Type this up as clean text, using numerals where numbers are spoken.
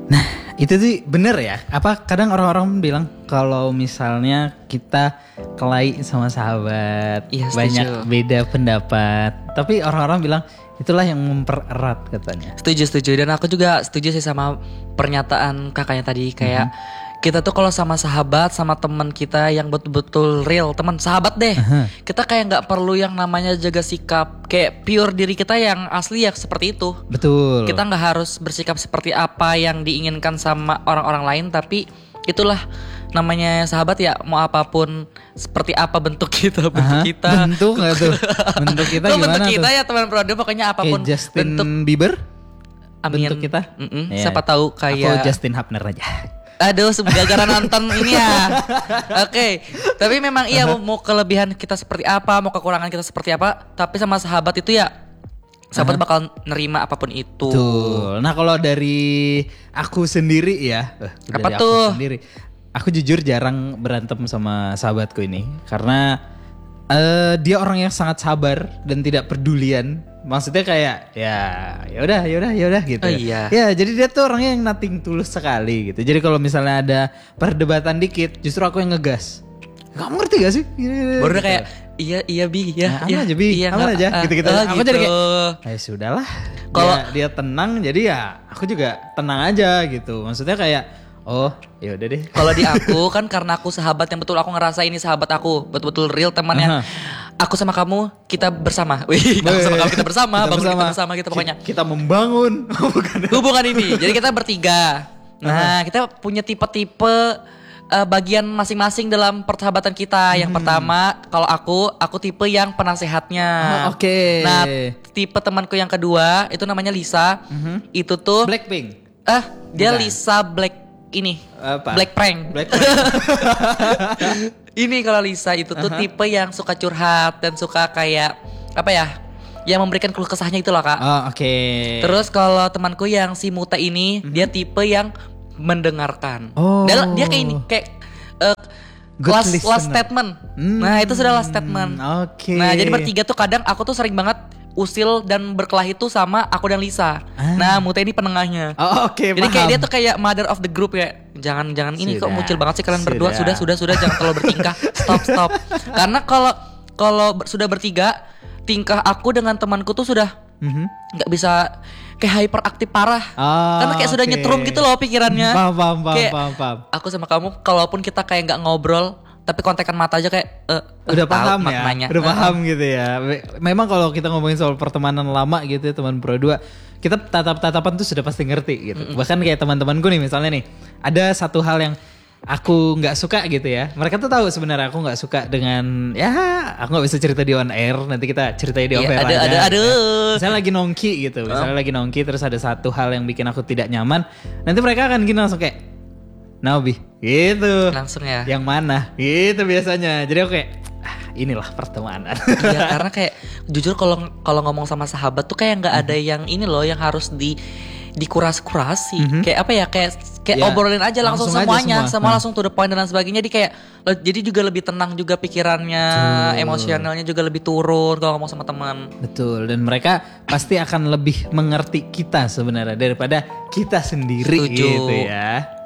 Itu sih bener ya. Apa kadang orang-orang bilang kalau misalnya kita kelahi sama sahabat, Iya, banyak setuju. beda pendapat, tapi orang-orang bilang itulah yang mempererat katanya. Setuju. Dan aku juga setuju sih sama pernyataan kakaknya tadi. Kayak kita tuh kalau sama sahabat, sama teman kita yang betul-betul real, teman sahabat deh, kita kayak nggak perlu yang namanya jaga sikap. Kayak pure diri kita yang asli ya seperti itu. Betul. Kita nggak harus bersikap seperti apa yang diinginkan sama orang-orang lain. Tapi itulah namanya sahabat ya. Mau apapun seperti apa bentuk kita, Bentuk nggak tuh? Bentuk kita Tuh, gimana bentuk tuh? kita ya teman Prode, pokoknya apapun Kayak Justin bentuk. Bieber? Amin. Bentuk kita? Iya. Siapa tahu Aku kayak Justin Hapner aja. Aduh, gara-gara nonton ini ya. Oke. Tapi memang iya, mau kelebihan kita seperti apa, mau kekurangan kita seperti apa, tapi sama sahabat itu ya sahabat bakal nerima apapun itu. Betul. Nah kalau dari aku sendiri ya, Apa dari tuh? Aku sendiri, aku jujur jarang berantem sama sahabatku ini karena dia orang yang sangat sabar dan tidak pedulian. Maksudnya kayak ya udah gitu. Oh, iya. Ya jadi dia tuh orangnya yang nothing tulus sekali gitu. Jadi kalau misalnya ada perdebatan dikit, justru aku yang ngegas. Kamu ngerti gak sih? Baru Gitu. kayak iya bi ya. Aman aja bi, aman aja gitu-gitu. Aku jadi kayak sudahlah. Kalau- Dia tenang jadi ya aku juga tenang aja gitu. Maksudnya kayak oh ya udah deh. Kalau di aku kan karena aku sahabat yang betul, aku ngerasa ini sahabat aku, betul-betul real teman yang aku sama kamu kita bersama. Wih, aku sama kamu kita bersama, kita bersama gitu pokoknya. Kita membangun Hubungan ini. Jadi kita bertiga. Nah, kita punya tipe-tipe bagian masing-masing dalam persahabatan kita. Yang pertama, kalau aku tipe yang penasehatnya. Oke. Nah, tipe temanku yang kedua itu namanya Lisa. Itu tuh Blackpink. dia Bukan. Lisa Black ini. Apa? Black prank. Ini kalau Lisa itu tuh tipe yang suka curhat dan suka kayak apa ya? Yang memberikan keluh kesahnya itu loh, Kak. Oh, oke. Terus kalau temanku yang si Muta ini, dia tipe yang mendengarkan. Oh. Dia kayak ini, kayak Good last listener. statement. Nah, itu sudah last statement. Oke. Nah, jadi bertiga tuh kadang aku tuh sering banget usil dan berkelahi tuh sama aku dan Lisa. Nah, Muta ini penengahnya. Oh, oke, Jadi kayak paham. dia tuh kayak mother of the group ya. Jangan ini kok Sudah. muncul banget sih kalian berdua. Sudah. Sudah jangan terlalu bertingkah. Stop. Karena kalau sudah bertiga, tingkah aku dengan temanku tuh sudah nggak bisa kayak hyperaktif parah. Oh, Karena kayak sudah oke. nyetrum gitu loh pikirannya. Paham. Kayak, Paham. aku sama kamu kalaupun kita kayak nggak ngobrol tapi kontekan mata aja kayak Udah tahu paham ya, maknanya. udah paham gitu ya. Memang kalau kita ngomongin soal pertemanan lama gitu ya, teman Pro 2, kita tatap-tatapan tuh sudah pasti ngerti gitu. Bahkan kayak teman-temanku nih misalnya nih, ada satu hal yang aku nggak suka gitu ya. Mereka tuh tahu sebenarnya aku nggak suka dengan aku nggak bisa cerita di on air. Nanti kita ceritain di off air aja. Aduh. Misalnya lagi nongki gitu, misalnya lagi nongki terus ada satu hal yang bikin aku tidak nyaman. Nanti mereka akan gini langsung kayak, Nabi gitu. Langsung ya. Yang mana? Gitu biasanya. Jadi aku kayak inilah pertemanan. Iya, karena kayak jujur kalau ngomong sama sahabat tuh kayak nggak ada yang ini loh yang harus dikuras-kurasi. Kayak apa ya? Kayak Ya, obrolin aja langsung langsung aja semuanya, semua. langsung to the point dan lain sebagainya. Jadi juga lebih tenang juga pikirannya, emosionalnya juga lebih turun kalau ngomong sama teman. Betul, dan mereka pasti akan lebih mengerti kita sebenarnya daripada kita sendiri Setuju. gitu ya.